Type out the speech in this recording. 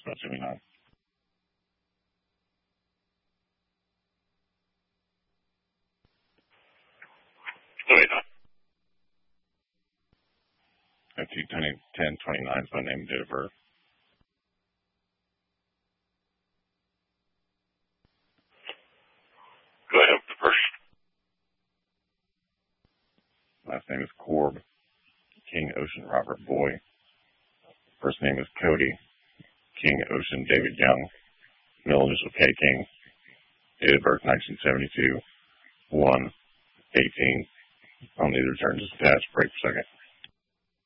79. FT1029 is my name and date of birth. Go ahead with the first. Last name is Korb, King Ocean Robert Boy. First name is Cody, King Ocean David Young. Middle initial K King. Date of birth 1972. 1/18. I'll need the return just attached. Break per second.